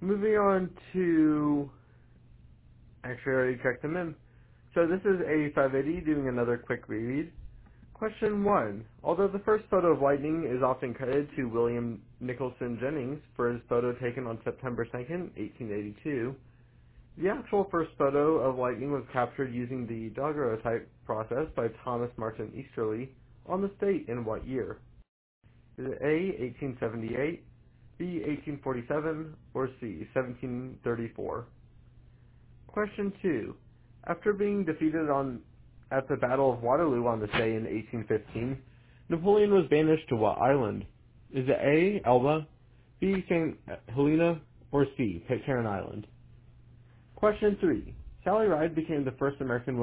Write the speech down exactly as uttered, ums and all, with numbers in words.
Moving on to, actually I already checked them in. So this is A five eighty doing another quick reread. Question one. Although the first photo of lightning is often credited to William Nicholson Jennings for his photo taken on September second, eighteen eighty-two, the actual first photo of lightning was captured using the daguerreotype process by Thomas Martin Easterly on the state in what year? Is it A, eighteen seventy-eight, B, eighteen forty-seven, or C, seventeen thirty-four? Question two. After being defeated on at the Battle of Waterloo on this day in eighteen fifteen, Napoleon was banished to what island? Is it A, Elba, B, Saint Helena, or C, Pitcairn Island? Question three. Sally Ride became the first American